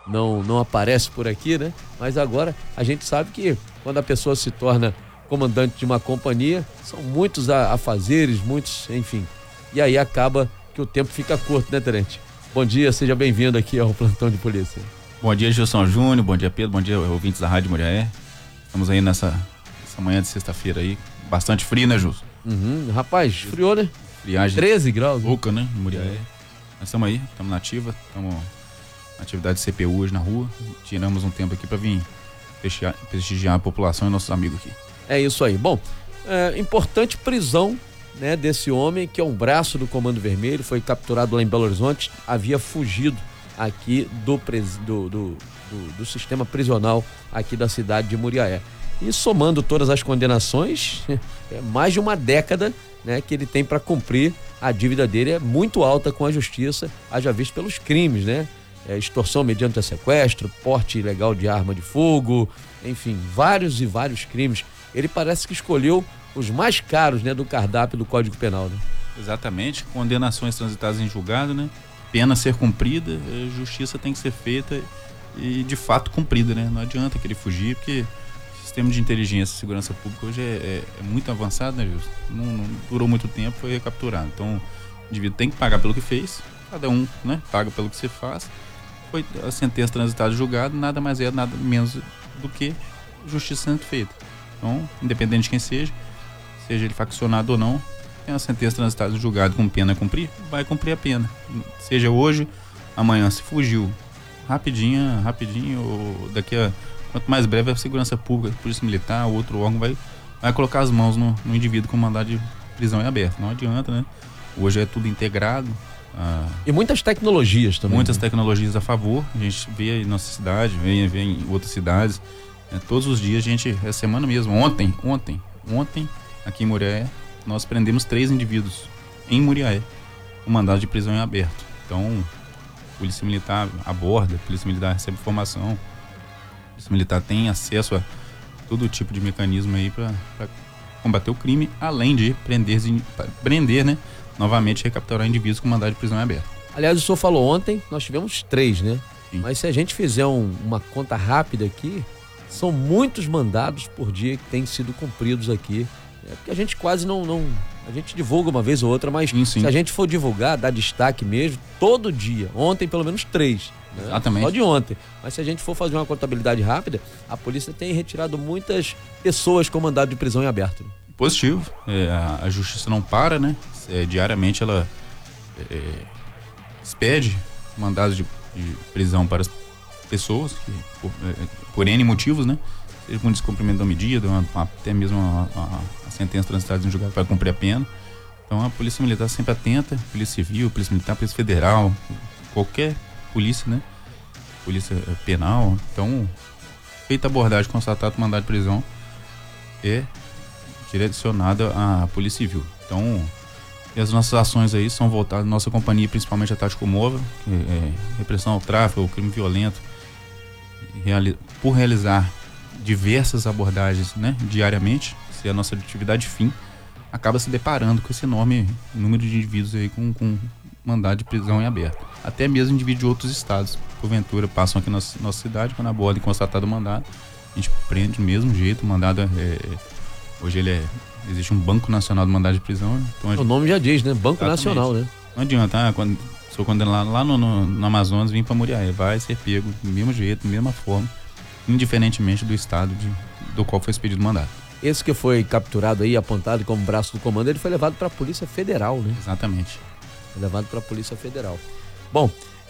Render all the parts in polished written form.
não aparece por aqui, né? Mas agora a gente sabe que quando a pessoa se torna comandante de uma companhia, são muitos afazeres, muitos, enfim. E aí acaba que o tempo fica curto, né, tenente? Bom dia, seja bem-vindo aqui ao Plantão de Polícia. Bom dia, Gilson Júnior, bom dia, Pedro, bom dia, ouvintes da Rádio Muriaé. Estamos aí nessa manhã de sexta-feira aí, bastante frio, né, Gilson? Rapaz, friou, né? Friagem 13 graus. Pouca, né, em Muriaé. Nós estamos aí, estamos na ativa, estamos na atividade de CPU hoje na rua, tiramos um tempo aqui para vir prestigiar a população e nossos amigos aqui. É isso aí. Bom, importante prisão, né, desse homem que é um braço do Comando Vermelho, foi capturado lá em Belo Horizonte, havia fugido aqui do sistema prisional aqui da cidade de Muriaé. E somando todas as condenações, é mais de uma década, né, que ele tem para cumprir. A dívida dele é muito alta com a justiça, haja visto pelos crimes, né? Extorsão mediante sequestro, porte ilegal de arma de fogo, enfim, vários e vários crimes. Ele parece que escolheu os mais caros, né, do cardápio do Código Penal, né? Exatamente, condenações transitadas em julgado, né? Pena ser cumprida, justiça tem que ser feita e de fato cumprida, né? Não adianta querer fugir, porque o sistema de inteligência e segurança pública hoje é muito avançado, né, Justo? Não durou muito tempo, foi recapturado. Então, o indivíduo tem que pagar pelo que fez, cada um, né, paga pelo que você faz. Foi a sentença transitada em julgado, nada mais nada menos do que justiça sendo feita. Então, independente de quem seja ele faccionado ou não, tem uma sentença transitada em julgado com pena a cumprir, vai cumprir a pena. Seja hoje, amanhã, se fugiu, rapidinho, ou quanto mais breve a segurança pública, a polícia militar, outro órgão vai colocar as mãos no indivíduo com mandado de prisão em aberto. Não adianta, né? Hoje é tudo integrado. E muitas tecnologias também. Muitas tecnologias a favor. A gente vê aí na nossa cidade, vê em outras cidades. Todos os dias a gente, é semana mesmo, ontem, aqui em Muriaé, nós prendemos 3 indivíduos em Muriaé, com mandado de prisão em aberto. Então, a Polícia Militar aborda, a Polícia Militar recebe informação, a Polícia Militar tem acesso a todo tipo de mecanismo aí para combater o crime, além de prender, né, novamente recapturar indivíduos com mandado de prisão em aberto. Aliás, o senhor falou ontem, nós tivemos 3, né? Sim. Mas se a gente fizer uma conta rápida aqui, são muitos mandados por dia que têm sido cumpridos aqui. Porque a gente quase a gente divulga uma vez ou outra, mas sim. Se a gente for divulgar, dar destaque mesmo, todo dia, ontem pelo menos 3, né? Exatamente. Só de ontem. Mas se a gente for fazer uma contabilidade rápida, a polícia tem retirado muitas pessoas com mandado de prisão em aberto. Positivo, a justiça não para, né? Diariamente ela expede mandados de prisão para as pessoas, por N motivos, né? Seja com descumprimento da medida, até mesmo a sentença transitada em julgado para cumprir a pena. Então a Polícia Militar sempre atenta, Polícia Civil, Polícia Militar, Polícia Federal, qualquer polícia, né? Polícia Penal. Então, feita a abordagem, constatado o mandado de prisão, é direcionada à Polícia Civil. Então, as nossas ações aí são voltadas, nossa companhia, principalmente a Tático Móvel, repressão ao tráfico, ao crime violento, por realizar diversas abordagens, né, diariamente, se a nossa atividade fim acaba se deparando com esse enorme número de indivíduos aí com mandado de prisão em aberto. Até mesmo indivíduos de outros estados, porventura, passam aqui na nossa cidade, quando abordam e constatado o mandado, a gente prende do mesmo jeito. O mandado hoje existe um Banco Nacional de Mandado de Prisão. Então o nome já diz, né? Banco Exatamente. Nacional, né? Não adianta, quando sou condenado lá no Amazonas, vim para Muriaé, vai ser pego do mesmo jeito, da mesma forma, indiferentemente do estado do qual foi expedido o mandato. Esse que foi capturado aí, apontado como braço do comando, ele foi levado para a Polícia Federal, né? Exatamente. Foi levado para a Polícia Federal. Bom,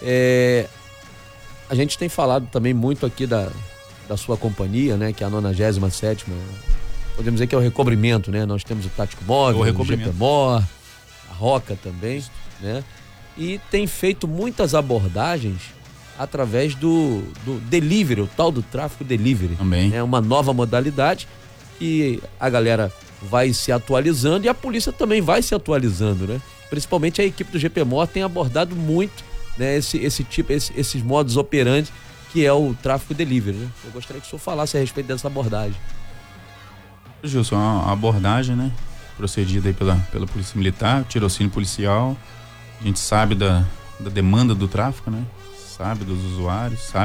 a gente tem falado também muito aqui da sua companhia, né? Que é a 97ª, podemos dizer que é o recobrimento, né? Nós temos o Tático Móvel, o GPMOR, a Roca também, né? E tem feito muitas abordagens através do delivery, o tal do tráfico delivery. Também. É uma nova modalidade que a galera vai se atualizando e a polícia também vai se atualizando, né? Principalmente a equipe do GPMOR tem abordado muito, né, esses modos operantes que é o tráfico delivery, né? Eu gostaria que o senhor falasse a respeito dessa abordagem. Gilson, a abordagem, né, procedida aí pela Polícia Militar, tirocínio policial, a gente sabe da demanda do tráfico, né? Sabe dos usuários, sabe